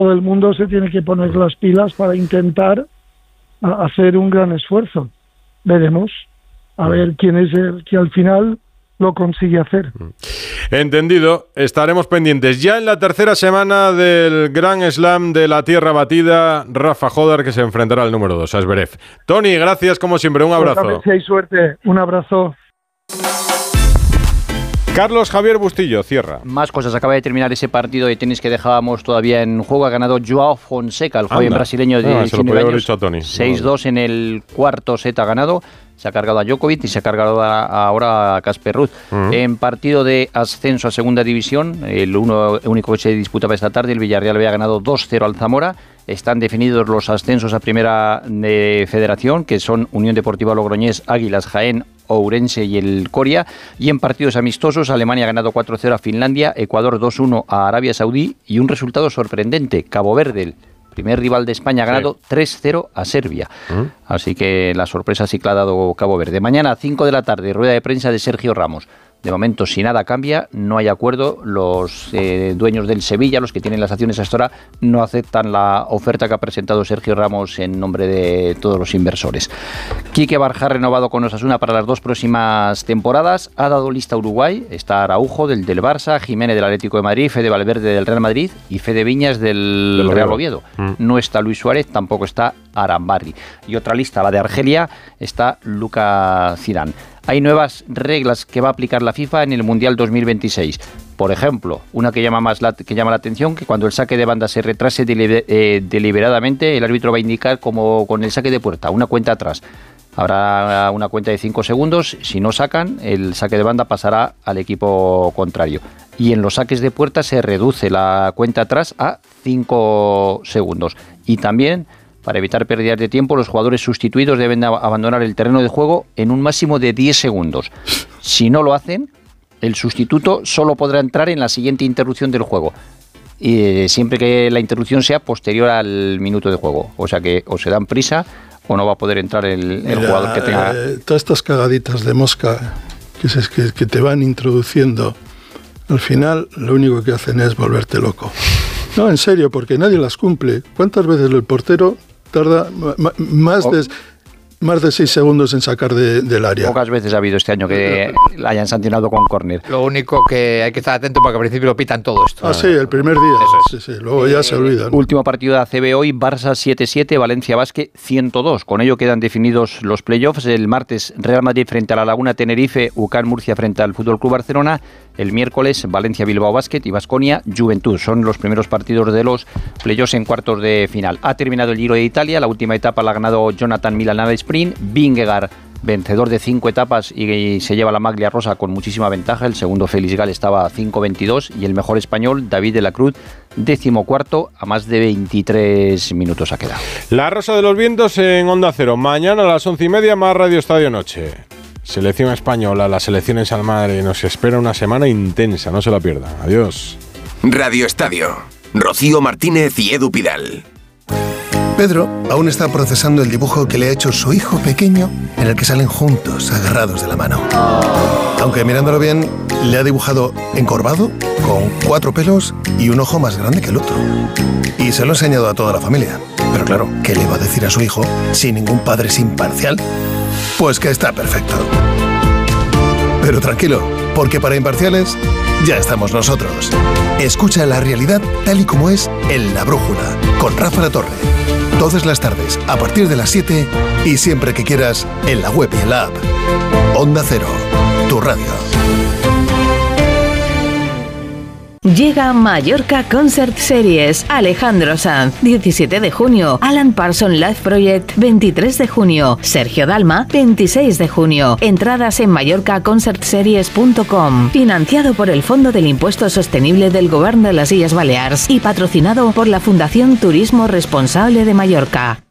todo el mundo se tiene que poner las pilas para intentar hacer un gran esfuerzo. Veremos a ver quién es el que al final lo consigue hacer. Entendido, estaremos pendientes. Ya en la tercera semana del Grand Slam de la tierra batida, Rafa Jodar, que se enfrentará al número 2, a Zverev. Tony, gracias como siempre, un abrazo. Pues a ver si hay suerte, un abrazo. Carlos Javier Bustillo, cierra. Más cosas, acaba de terminar ese partido de tenis que dejábamos todavía en juego. Ha ganado Joao Fonseca, el joven brasileño de 19 años. 6-2 en el cuarto set ha ganado. Se ha cargado a Djokovic y se ha cargado ahora a Casper Ruud. En partido de ascenso a segunda división, el único que se disputaba esta tarde, el Villarreal había ganado 2-0 al Zamora. Están definidos los ascensos a primera de federación, que son Unión Deportiva Logroñés, Águilas, Jaén, Ourense y el Coria. Y en partidos amistosos, Alemania ha ganado 4-0 a Finlandia, Ecuador 2-1 a Arabia Saudí y un resultado sorprendente, Cabo Verde, el primer rival de España, ha ganado 3-0 a Serbia. Así que la sorpresa sí que la ha dado Cabo Verde. Mañana a 5 de la tarde, rueda de prensa de Sergio Ramos. De momento, si nada cambia, no hay acuerdo. Los dueños del Sevilla, los que tienen las acciones hasta ahora, no aceptan la oferta que ha presentado Sergio Ramos en nombre de todos los inversores. Quique Barja ha renovado con Osasuna para las 2 próximas temporadas. Ha dado lista a Uruguay. Está Araujo del Barça, Jiménez del Atlético de Madrid, Fede Valverde del Real Madrid y Fede Viñas del Real Oviedo. No está Luis Suárez, tampoco está Arambarri. Y otra lista, la de Argelia, está Luca Zidane. Hay nuevas reglas que va a aplicar la FIFA en el Mundial 2026. Por ejemplo, una que llama la atención, que cuando el saque de banda se retrase deliberadamente, el árbitro va a indicar como con el saque de puerta, una cuenta atrás. Habrá una cuenta de 5 segundos. Si no sacan, el saque de banda pasará al equipo contrario. Y en los saques de puerta se reduce la cuenta atrás a 5 segundos. Y también, para evitar pérdidas de tiempo, los jugadores sustituidos deben abandonar el terreno de juego en un máximo de 10 segundos. Si no lo hacen, el sustituto solo podrá entrar en la siguiente interrupción del juego. Y siempre que la interrupción sea posterior al minuto de juego. O sea que o se dan prisa o no va a poder entrar el jugador que tenga. Todas estas cagaditas de mosca que te van introduciendo, al final lo único que hacen es volverte loco. No, en serio, porque nadie las cumple. ¿Cuántas veces el portero tarda más de 6 segundos en sacar del área? Pocas veces ha habido este año que la hayan sancionado con córner. Lo único que hay que estar atento porque al principio lo pitan todo esto. Ah, sí, el primer día. Sí, luego ya se olvidan. Último partido de ACB hoy, Barça 7-7, Valencia Basket 102. Con ello quedan definidos los playoffs. El martes, Real Madrid frente a La Laguna Tenerife, UCAM Murcia frente al FC Barcelona. El miércoles, Valencia Bilbao Basket y Baskonia Juventud. Son los primeros partidos de los playoffs en cuartos de final. Ha terminado el Giro de Italia. La última etapa la ha ganado Jonathan Milan al sprint. Vingegaard, vencedor de 5 etapas y se lleva la maglia rosa con muchísima ventaja. El segundo, Félix Gal, estaba a 5.22 y el mejor español, David de la Cruz, 14º, a más de 23 minutos ha quedado. La Rosa de los Vientos en Onda Cero. Mañana a las 11:30, más Radio Estadio Noche. Selección española, la selección en San Madre. Nos espera una semana intensa, no se la pierdan. Adiós. Radio Estadio. Rocío Martínez y Edu Pidal. Pedro aún está procesando el dibujo que le ha hecho su hijo pequeño, en el que salen juntos, agarrados de la mano. Aunque mirándolo bien, le ha dibujado encorvado, con 4 pelos y un ojo más grande que el otro. Y se lo ha enseñado a toda la familia. Pero claro, ¿qué le va a decir a su hijo si ningún padre es imparcial? Pues que está perfecto. Pero tranquilo, porque para imparciales ya estamos nosotros. Escucha la realidad tal y como es en La Brújula, con Rafa La Torre. Todas las tardes, a partir de las 7 y siempre que quieras, en la web y en la app. Onda Cero, tu radio. Llega Mallorca Concert Series. Alejandro Sanz, 17 de junio. Alan Parsons Live Project, 23 de junio. Sergio Dalma, 26 de junio. Entradas en mallorcaconcertseries.com. Financiado por el Fondo del Impuesto Sostenible del Govern de las Illes Balears y patrocinado por la Fundación Turismo Responsable de Mallorca.